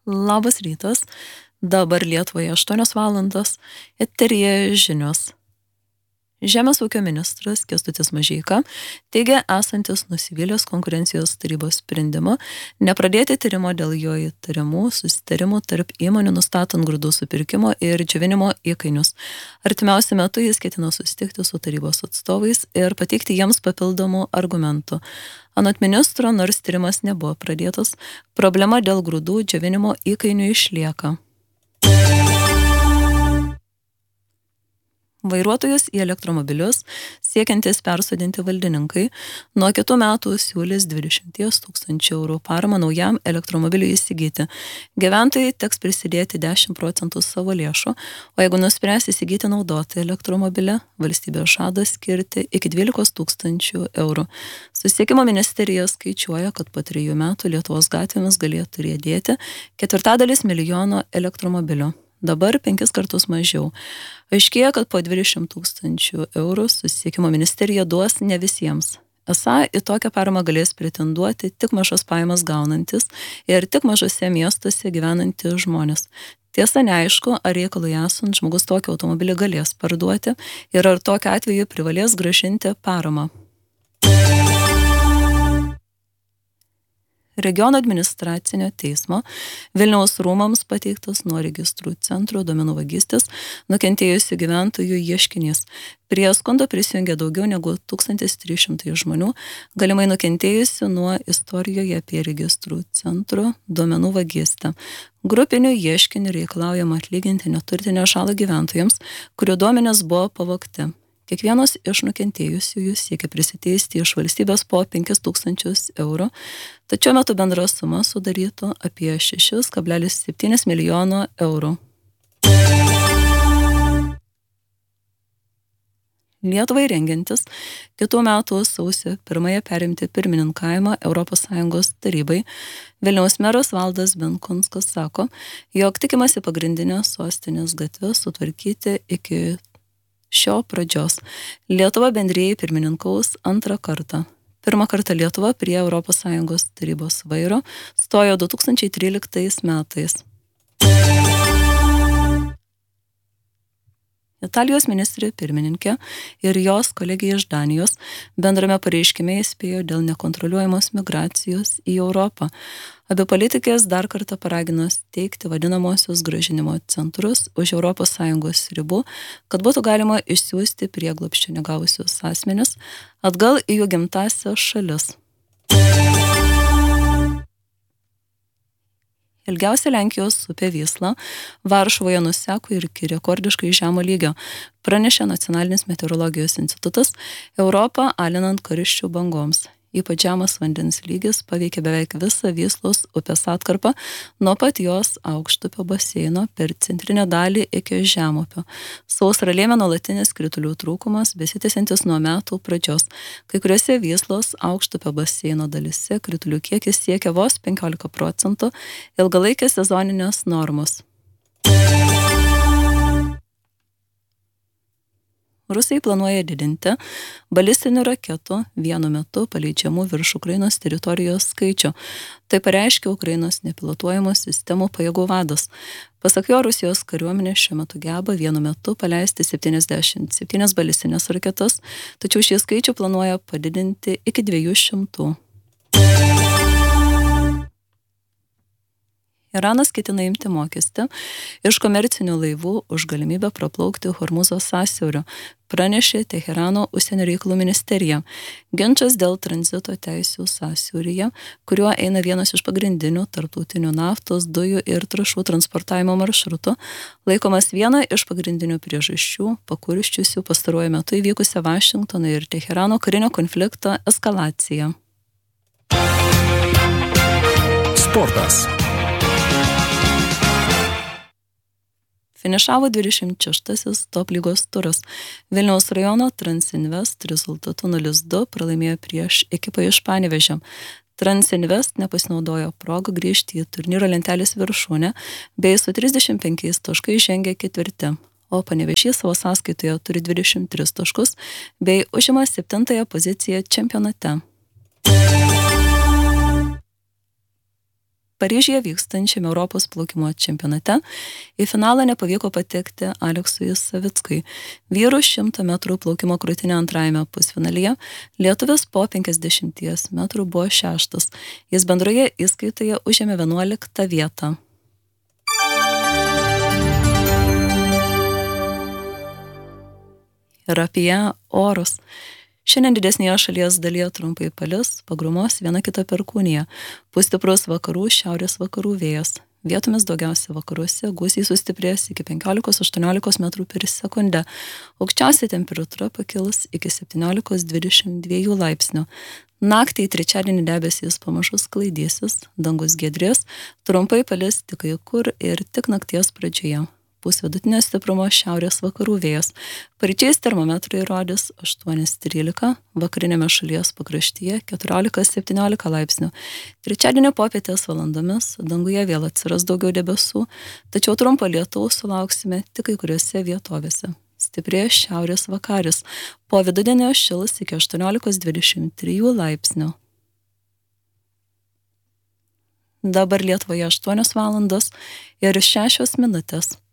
Labas rytas, dabar Lietuvoje 8 valandos, eteryje žinios. Žemės ūkio ministras Kęstutis Mažeika teigia esantis nusivylęs konkurencijos tarybos sprendimu nepradėti tyrimo dėl jo įtariamų susitarimų tarp įmonių nustatant grūdų supirkimo ir džiovinimo įkainius. Artimiausiu metu jis ketina susitikti su tarybos atstovais ir pateikti jiems papildomų argumentų. Anot ministro, nors tyrimas nebuvo pradėtas, problema dėl grūdų džiovinimo įkainių išlieka. Vairuotojus į elektromobilius siekiantis persodinti valdininkai nuo kitų metų siūlys 20 000 eurų paramą naujam elektromobiliui įsigyti. Gyventojai teks prisidėti 10% savo lėšų, o jeigu nuspręs įsigyti naudotą elektromobilį, valstybė žada skirti iki 12 000 eurų. Susisiekimo ministerija skaičiuoja, kad po 3 metų Lietuvos gatvėmis galėtų riedėti 250 000 elektromobilių. Dabar 5 kartus mažiau. Aiškėja, kad po 20 000 eurų susisiekimo ministerija duos ne visiems. Esą į tokią paramą galės pretenduoti tik mažas pajamas gaunantis ir tik mažose miestuose gyvenantys žmonės. Tiesa, neaišku, ar reikalui esant žmogus tokį automobilį galės parduoti ir ar tokiu atveju privalės grąžinti paramą. Regiono administracinio teismo Vilniaus rūmams pateiktas nuo registrų centro duomenų vagystės nukentėjusių gyventojų ieškinys. Prie skundo prisijungė daugiau negu 1300 žmonių, galimai nukentėjusių nuo istorijoje apie registrų centro duomenų vagystę. Grupinių ieškinių reikalaujama atlyginti neturtinę žalą gyventojams, kurių duomenys buvo pavogti. Kiekvienas iš nukentėjusiųjų siekia prisiteisti iš valstybės po 5 000 eurų, tačiau metu bendra suma sudarytų apie 6,7 milijono eurų. Lietuvai rengiantis kitų metų sausio 1 perimti pirmininkavimą ES tarybai, Vilniaus meras Valdas Benkunskas sako, jog tikimasi pagrindinę sostinės gatvę sutvarkyti iki šio pradžios. Lietuva bendrijai pirmininkaus 2 kartą. Pirmą kartą Lietuva prie ES tarybos vairo stojo 2013 metais. Italijos ministrė pirmininkė ir jos kolegija iš Danijos bendrame pareiškime įspėjo dėl nekontroliuojamos migracijos į Europą. Abi politikės dar kartą paragino steigti vadinamosius grąžinimo centrus už ES ribų, kad būtų galima išsiųsti prieglobsčio negavusius asmenis atgal į jų gimtąsias šalis. Ilgiausia Lenkijos upė Vysla Varšuvoje nuseko ir iki rekordiškai žemo lygio, pranešė Nacionalinis meteorologijos institutas, Europą alinant karščių bangoms. Ypač žemas vandens lygis paveikė beveik visą Vyslos upės atkarpą nuo pat jos aukštupio baseino per centrinę dalį iki žemupio. Sausrą lėmė nuolatinis kritulių trūkumas, besitęsiantis nuo metų pradžios. Kai kuriuose Vyslos aukštupio baseino dalyse kritulių kiekis siekia vos 15%, ilgalaikės sezoninės normos. Rusai planuoja didinti balistinių raketų vienu metu paleidžiamų virš Ukrainos teritorijos skaičių. Tai pareiškė Ukrainos nepilotuojamų sistemų pajėgų vadas. Pasak jo, Rusijos kariuomenė šiuo metu geba vienu metu paleisti 77 balistinės raketas, tačiau šį skaičių planuoja padidinti iki 200. Iranas ketina imti mokestį iš komercinių laivų už galimybę praplaukti Hormuzo sąsiauriu, pranešė Teherano užsienio reikalų ministerija. Ginčas dėl tranzito teisių sąsiauryje, kuriuo eina vienas iš pagrindinių tarptautinių naftos, dujų ir trąšų transportavimo maršrutų, laikomas viena iš pagrindinių priežasčių pakurščiusių pastaruoju metu įvykusią Vašingtono ir Teherano karinio konflikto eskalaciją. Sportas. Finišavo 26-asis top lygos turas. Vilniaus rajono Transinvest rezultatu 0-2 pralaimėjo prieš ekipą iš Panevėžio. Transinvest nepasinaudojo progą grįžti į turnyro lentelės viršūnę, bei su 35 taškais žengė 4. O Panevėžys savo sąskaitoje turi 23 taškus, bei užima 7 poziciją čempionate. Paryžiuje vykstančiame Europos plaukimo čempionate į finalą nepavyko patekti Aleksui Savickui. Vyrų 100 metrų plaukimo krūtine antrajame pusfinalyje lietuvis po 50 metrų buvo 6. Jis bendroje įskaitoje užėmė 11 vietą. Ir apie orus. Šiandien didesnėje šalies dalyje trumpai palis, pagrumos viena kita perkūnija. Pūs stiprus vakarų, šiaurės vakarų vėjas. Vietomis daugiausia vakaruose gūsiai sustiprės iki 15-18 metrų per sekundę. Aukščiausia temperatūra pakils iki 17-22 laipsnių. Naktį į trečiadienį debesys pamažu sklaidysis, dangus giedrės, trumpai palis tik kai kur ir tik nakties pradžioje. Pūs vidutinio stiprumo šiaurės vakarų vėjas. Paryčiais termometrai rodys 8-13, vakarinėme šalies pakraštyje 14-17 laipsnių. Trečiadienio popietės valandomis danguje vėl atsiras daugiau debesų, tačiau trumpo lietaus sulauksime tik kai kuriuose vietovėse. Stiprės šiaurės vakaris, po vidudienio šils iki 18-23 laipsnių. Dabar Lietuvoje 8 valandos ir 6 minutės.